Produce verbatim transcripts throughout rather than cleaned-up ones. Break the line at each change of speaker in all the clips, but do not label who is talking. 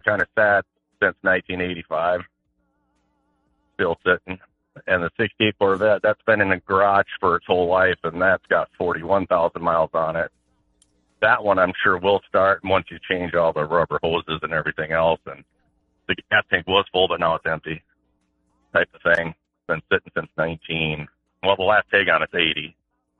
kind of sat since nineteen eighty-five, still sitting. And the sixty-eight Corvette, that's been in the garage for its whole life, and that's got forty-one thousand miles on it. That one I'm sure will start once you change all the rubber hoses and everything else. And the gas tank was full, but now it's empty type of thing. Been sitting since nineteen. Well, the last tag on it's eighty.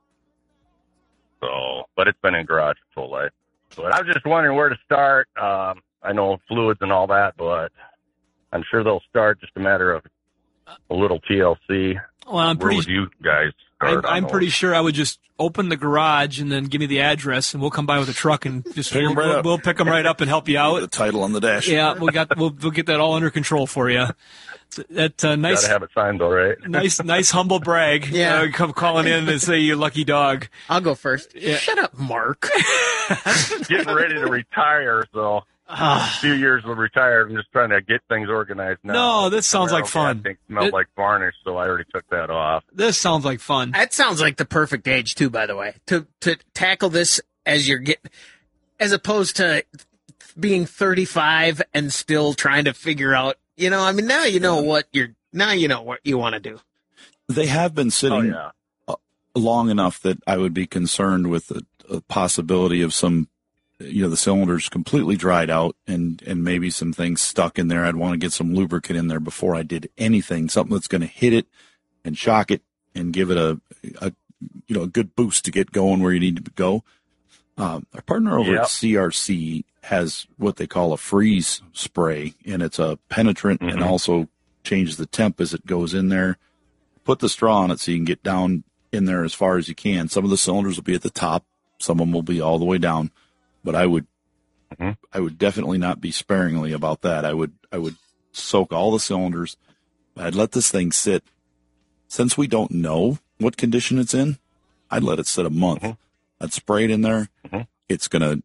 So, but it's been in garage its whole life. But I was just wondering where to start. Um, I know fluids and all that, but I'm sure they'll start. Just a matter of a little T L C.
Well, I'm
where
pretty.
would you guys start?
I'm, I'm pretty sure I would just open the garage and then give me the address, and we'll come by with a truck and just
Pick 'em
we'll,
right
we'll,
up.
we'll pick them right up and help you out.
The title on the dash.
Yeah, we got we'll we'll get that all under control for you. That uh, nice.
Gotta have it signed though, right?
Nice, nice humble brag.
Yeah.
Uh, come calling in and say you lucky dog.
I'll go first.
Yeah.
Shut up, Mark.
Getting ready to retire, so a few years will retire. I'm just trying to get things organized now.
No, this sounds like fun.
I think smelled
It-
like varnish, so I already took that off.
This sounds like fun.
That sounds like the perfect age too, by the way, to to tackle this as you're get, as opposed to being thirty-five and still trying to figure out. You know, I mean, now you know what you're. Now you know what you want to do.
They have been
Oh,
sitting
yeah.
uh, long enough that I would be concerned with the, the possibility of some, you know, the cylinders completely dried out and, and maybe some things stuck in there. I'd want to get some lubricant in there before I did anything, something that's going to hit it and shock it and give it a, a, you know, a good boost to get going where you need to go. Um, our partner over
Yep.
at C R C has what they call a freeze spray, and it's a penetrant and
Mhm.
also changes the temp as it goes in there. Put the straw on it so you can get down in there as far as you can. Some of the cylinders will be at the top. Some of them will be all the way down. But I would,
Mhm.
I would definitely not be sparingly about that. I would, I would soak all the cylinders. I'd let this thing sit. Since we don't know what condition it's in, I'd let it sit a month.
Mhm.
I'd spray it in there.
Mhm.
It's gonna,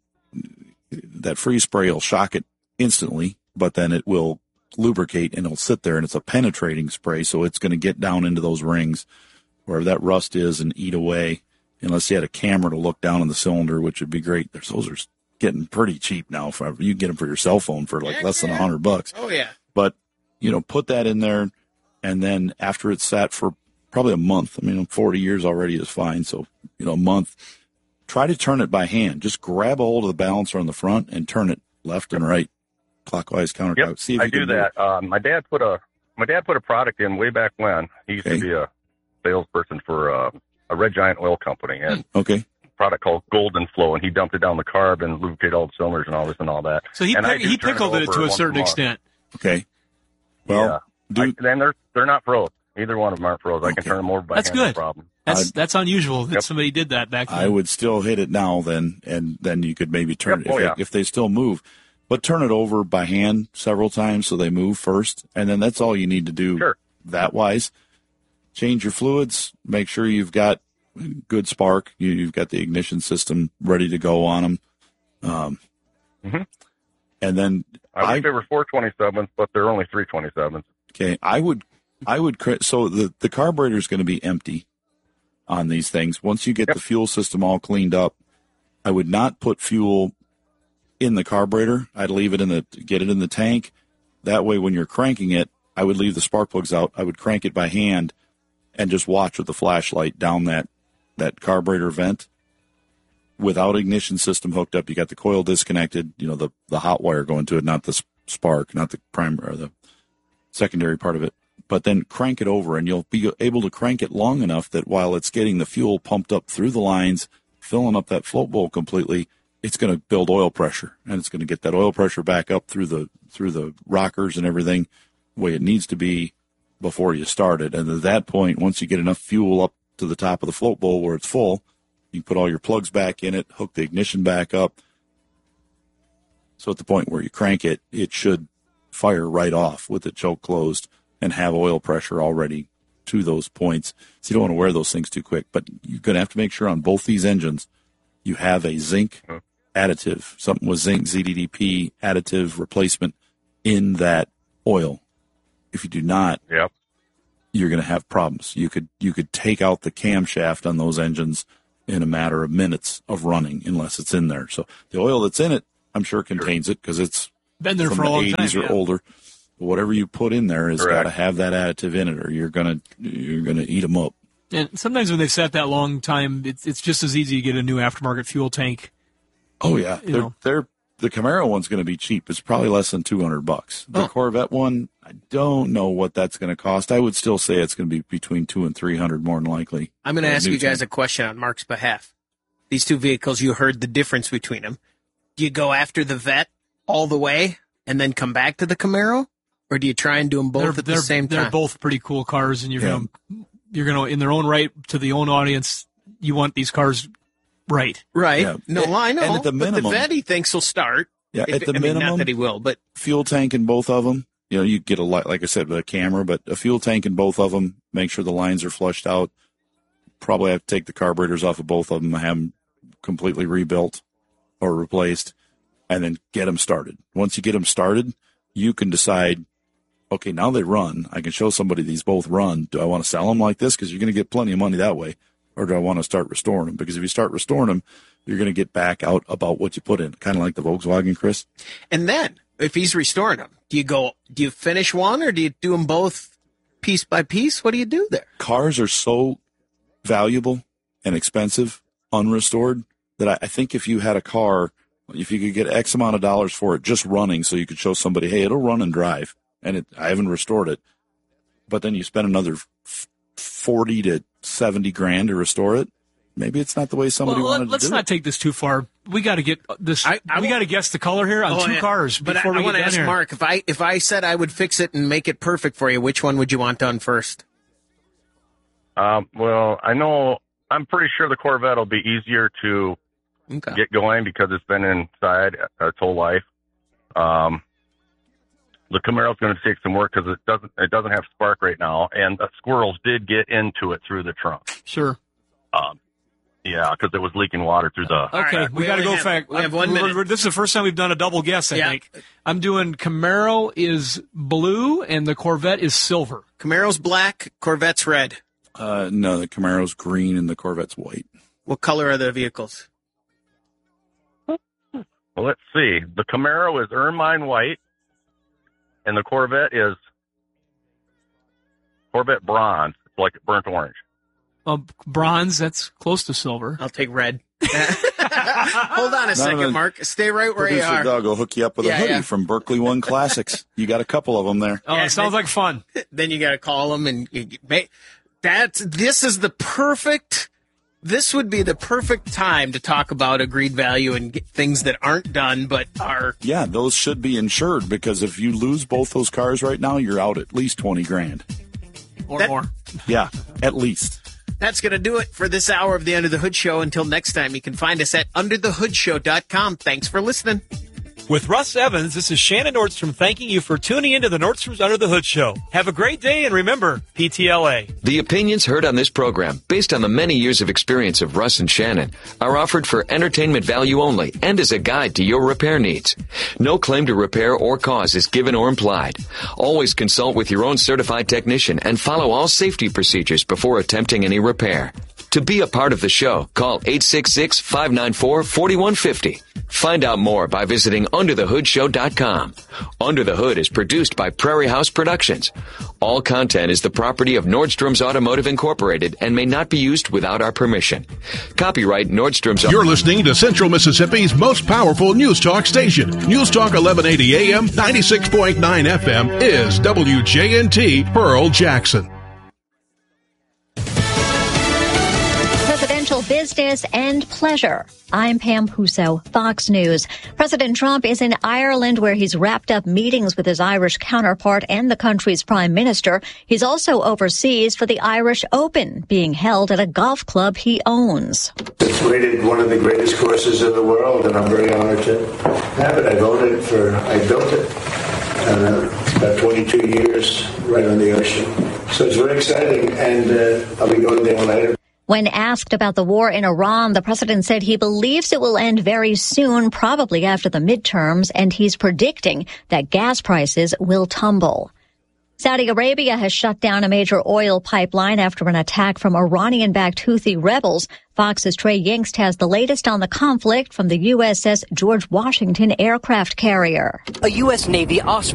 that freeze spray will shock it instantly, but then it will lubricate and it'll sit there, and it's a penetrating spray, so it's going to get down into those rings wherever that rust is and eat away. Unless you had a camera to look down on the cylinder, which would be great. There's, those are getting pretty cheap now. For you can get them for your cell phone for like
Heck
less than a
yeah.
hundred bucks.
Oh yeah.
But you know, put that in there, and then after it's sat for probably a month. I mean, forty years already is fine. So you know, a month. Try to turn it by hand. Just grab a hold of the balancer on the front and turn it left and right, clockwise, counterclockwise.
Yep,
See if
I
you
do
can
that. Um, my dad put a my dad put a product in way back when. He used
Okay.
to be a salesperson for uh, a Red Giant oil company, and
Okay.
a product called Golden Flow, and he dumped it down the carb and lubricated all the cylinders and all this and all that.
So he
And I
pick,
do
he
turn it
pickled it,
over
to a
once a
certain
month.
extent.
Okay. Well,
yeah. I,
do,
then they're they're not froze. Either one of them aren't froze. I can
Okay.
turn them over by
That's
hand, no
good.
problem.
That's
I'd-
that's unusual that
Yep.
somebody did that back then.
I would still hit it now then, and then you could maybe turn
Yep.
it if,
Oh,
they,
yeah.
if they still move. But turn it over by hand several times so they move first, and then that's all you need to do
Sure.
that wise. Change your fluids. Make sure you've got good spark. You, you've got the ignition system ready to go on them. Um,
Mhm.
And then
I wish
I-
they were four twenty-sevens, but they're only three twenty-sevens.
Okay, I would, I would. cre- So the the carburetor is going to be empty on these things. Once you get
Yep.
the fuel system all cleaned up, I would not put fuel in the carburetor. I'd leave it in the get it in the tank. That way, when you're cranking it, I would leave the spark plugs out. I would crank it by hand and just watch with the flashlight down that that carburetor vent. Without ignition system hooked up, you got the coil disconnected. You know the the hot wire going to it, not the s- spark, not the primary or the secondary part of it. But then crank it over, and you'll be able to crank it long enough that while it's getting the fuel pumped up through the lines, filling up that float bowl completely, it's going to build oil pressure, and it's going to get that oil pressure back up through the through the rockers and everything the way it needs to be before you start it. And at that point, once you get enough fuel up to the top of the float bowl where it's full, you put all your plugs back in it, hook the ignition back up. So at the point where you crank it, it should fire right off with the choke closed and have oil pressure already to those points. So you don't want to wear those things too quick. But you're going to have to make sure on both these engines you have a zinc additive, something with zinc Z D D P additive replacement in that oil. If you do not,
Yep.
you're going to have problems. You could you could take out the camshaft on those engines in a matter of minutes of running unless it's in there. So the oil that's in it, I'm sure contains it because it's
Been there
from
for a
the
long
eighties
time,
or
yeah.
older. Whatever you put in there has got
Correct.
to have that additive in it, or you're gonna you're gonna eat them up.
And sometimes when they've sat that long time, it's it's just as easy to get a new aftermarket fuel tank.
Oh yeah,
You
they're,
know.
they're the Camaro one's going to be cheap. It's probably less than two hundred bucks. The
Oh.
Corvette one, I don't know what that's going to cost. I would still say it's going to be between two and three hundred, more than likely.
I'm going to
for a
ask
new
you guys a
tank.
question on Mark's behalf. These two vehicles, you heard the difference between them. Do you go after the Vet all the way and then come back to the Camaro, or do you try and do them both
they're,
at the
they're-
same
They're
time?
both pretty cool cars, and you're
Yeah.
gonna you're gonna in their own right, to the own audience, you want these cars right.
Right?
Yeah.
No,
And-
I know.
and at the
but
minimum-
the Vet he thinks will start.
Yeah,
If-
at the
I mean, not
minimum,
that he will, but
fuel tank in both of them. You know, you get a li- like I said, with a camera, but a fuel tank in both of them. Make sure the lines are flushed out. Probably have to take the carburetors off of both of them, have them completely rebuilt or replaced, and then get them started. Once you get them started, you can decide, okay, now they run. I can show somebody these both run. Do I want to sell them like this? Because you're going to get plenty of money that way. Or do I want to start restoring them? Because if you start restoring them, you're going to get back out about what you put in. Kind of like the Volkswagen, Chris.
and then if he's restoring them, do you go? Do you finish one, or do you do them both piece by piece? What do you do there?
Cars are so valuable and expensive unrestored that I, I think if you had a car, if you could get X amount of dollars for it just running, so you could show somebody, hey, it'll run and drive, and it, I haven't restored it, but then you spend another f- forty to seventy grand to restore it, maybe it's not the way somebody
Well,
wanted
let's
to do
not
it.
take this too far. We got to get this.
I- I
we
will-
got to guess the color here on
Oh,
two
yeah.
cars
But
before
I, I
we
want
get
to
done
ask
here.
Mark if I if I said I would fix it and make it perfect for you, which one would you want done first?
Um, well, I know I'm pretty sure the Corvette will be easier to
Okay.
get going because it's been inside its whole life. Um, the Camaro's going to take some work because it doesn't it doesn't have spark right now, and the squirrels did get into it through the trunk.
Sure.
Um, yeah, because it was leaking water through the.
Okay,
right,
we,
we
got to
only
go
have-
back.
we have one
We're-
minute.
we're- This is the first time we've done a double guess, I
Yeah.
think. I'm doing Camaro is blue and the Corvette is silver.
Camaro's black, Corvette's red.
Uh, no, the Camaro's green and the Corvette's white.
What color are the vehicles?
Well, let's see. The Camaro is ermine white, and the Corvette is Corvette bronze. It's like burnt orange.
Uh, bronze, that's close to silver.
I'll take red. Hold on a
None
second,
of the-
Mark. Stay right where you
Producer
are.
Doug will hook you up with
Yeah,
a hoodie
yeah.
from Berkeley One Classics. You got a couple of them there.
Oh,
Yeah,
it sounds
they-
like fun.
Then you got to call them and you, you may, that's this is the perfect. This would be the perfect time to talk about agreed value and get things that aren't done but are.
Yeah, those should be insured because if you lose both those cars right now, you're out at least twenty grand.
Or
That-
more.
Yeah, at least.
That's going to do it for this hour of the Under the Hood Show. Until next time, you can find us at under the hood show dot com. Thanks for listening.
With Russ Evans, this is Shannon Nordstrom thanking you for tuning into the Nordstrom's Under the Hood Show. Have a great day, and remember, P T L A.
The opinions heard on this program, based on the many years of experience of Russ and Shannon, are offered for entertainment value only and as a guide to your repair needs. No claim to repair or cause is given or implied. Always consult with your own certified technician and follow all safety procedures before attempting any repair. To be a part of the show, call eight six six, five nine four, four one five zero. Find out more by visiting under the hood show dot com. Under the Hood is produced by Prairie House Productions. All content is the property of Nordstrom's Automotive Incorporated and may not be used without our permission. Copyright Nordstrom's.
You're listening to Central Mississippi's most powerful news talk station. News Talk eleven eighty A M, ninety-six point nine F M is W J N T Pearl Jackson.
Presidential business and pleasure. I'm Pam Puso, Fox News. President Trump is in Ireland where he's wrapped up meetings with his Irish counterpart and the country's prime minister. He's also overseas for the Irish Open, being held at a golf club he owns.
It's rated one of the greatest courses in the world, and I'm very honored to have it. I've owned it for, I built it. Uh, it's about twenty-two years right on the ocean. So it's very exciting, and uh, I'll be going there later.
When asked about the war in Iran, the president said he believes it will end very soon, probably after the midterms, and he's predicting that gas prices will tumble. Saudi Arabia has shut down a major oil pipeline after an attack from Iranian-backed Houthi rebels. Fox's Trey Yingst has the latest on the conflict from the U S S George Washington aircraft carrier.
A U S Navy